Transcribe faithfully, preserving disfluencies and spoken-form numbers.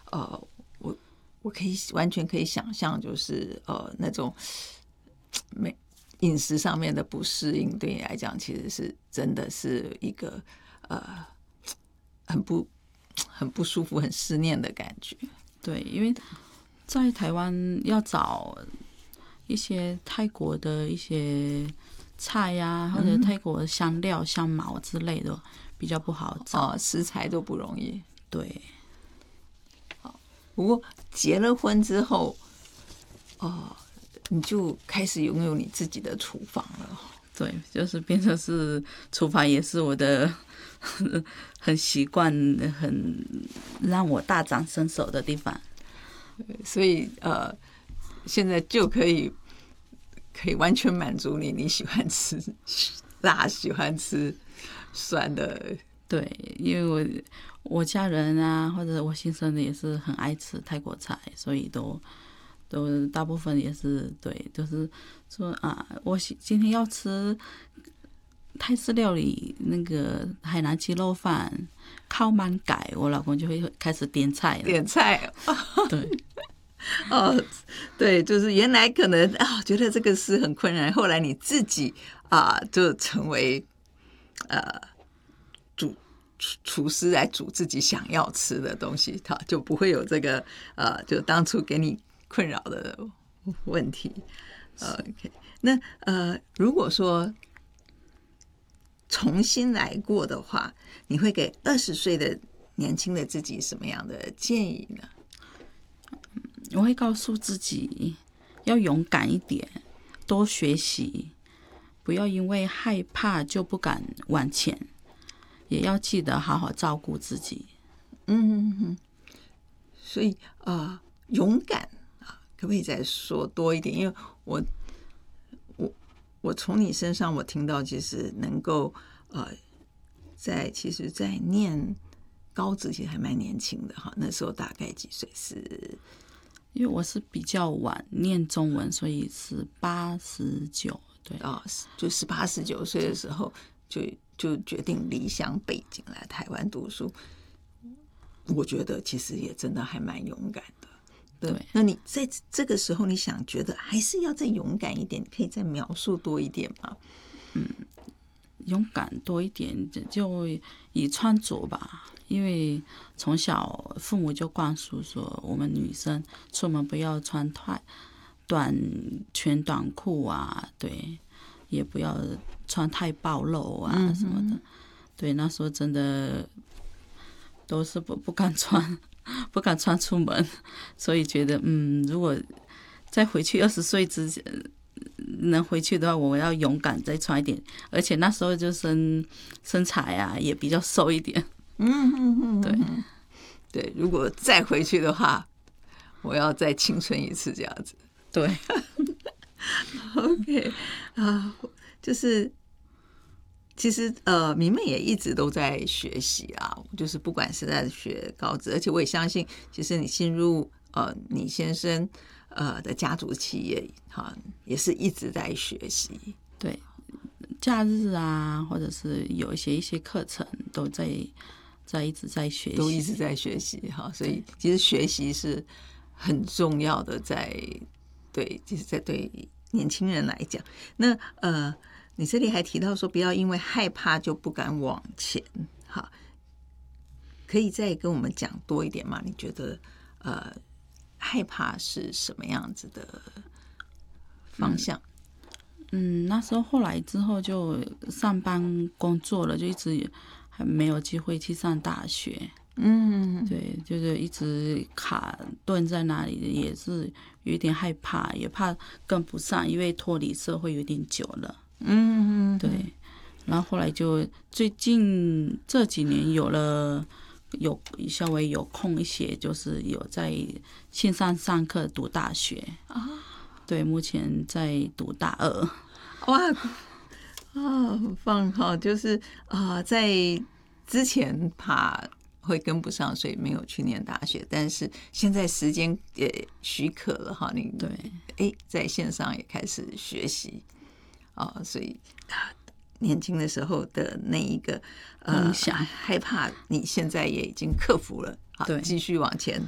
呃，我我可以完全可以想象，就是呃那种没饮食上面的不适应，对你来讲其实是真的是一个呃很不很不舒服、很思念的感觉。 对，因为在台湾要找一些泰国的一些菜呀、啊，或者泰国的香料、香茅之类的，比较不好找， 哦，食材都不容易。 对。 不过结了婚之后，哦，你就开始拥有你自己的厨房了。 对，就是变成是厨房也是我的很习惯、很让我大展身手的地方。 所以呃，现在就可以可以完全满足你，你喜欢吃辣，喜欢吃酸的。 对，因为我我家人啊，或者我先生的也是很爱吃泰国菜，所以都都大部分也是对，就是说啊，我今天要吃泰式料理，那个海南鸡肉饭、靠满改，我老公就会开始点菜了。 点菜， 对， 哦，对，就是原来可能啊，觉得这个是很困难，后来你自己啊，就成为呃主厨师来煮自己想要吃的东西，他就不会有这个呃，就当初给你困扰的问题。OK， 那呃，如果说重新来过的话，你会给二十岁的年轻的自己什么样的建议呢？ 我会告诉自己要勇敢一点，多学习，不要因为害怕就不敢往前，也要记得好好照顾自己。 嗯嗯，所以啊、呃，勇敢啊，可不可以再说多一点？因为我我我从你身上我听到，其实能够呃，在其实，在念高职其实还蛮年轻的哈，那时候大概几岁？是因为我是比较晚念中文，所以是八十九，对啊、哦，就十八十九岁的时候就就决定离乡背井来台湾读书。我觉得其实也真的还蛮勇敢的。对， 对， 那你在这个时候，你想觉得还是要再勇敢一点，可以再描述多一点吗？ 嗯，勇敢多一点，就以穿着吧。因为从小父母就灌输说，我们女生出门不要穿太短裙短裤啊，对，也不要穿太暴露啊什么的。嗯、对，那时候真的都是不不敢穿，不敢穿出门，所以觉得嗯，如果再回去二十岁之前能回去的话，我要勇敢再穿一点，而且那时候就身身材啊也比较瘦一点。 嗯嗯嗯， 对对，如果再回去的话，我要再青春一次这样子。 对 ，OK 啊，就是其实呃，明媚也一直都在学习啊，就是不管是在学高职，而且我也相信，其实你进入呃你先生呃的家族企业哈，也是一直在学习。 对，假日啊，或者是有一些一些课程都在。在一直在学习， 都一直在学习哈，所以其实学习是很重要的在，在对，就是在对年轻人来讲。那呃，你这里还提到说，不要因为害怕就不敢往前，哈，可以再跟我们讲多一点吗？你觉得呃，害怕是什么样子的方向？ 嗯，嗯那时候后来之后就上班工作了，就一直还没有机会去上大学。 嗯， 对，就是一直卡顿在那里，也是有点害怕，也怕跟不上，因为脱离社会有点久了。 嗯， 对。然后后来就最近这几年有了有稍微有空一些，就是有在线上上课读大学啊。对，目前在读大二。 哇！啊，很棒哈！就是啊、呃，在之前怕会跟不上，所以没有去念大学。但是现在时间也许可了哈，你对， 哎，在线上也开始学习啊、呃，所以年轻的时候的那一个呃梦想害怕，你现在也已经克服了，好， 对， 继续往前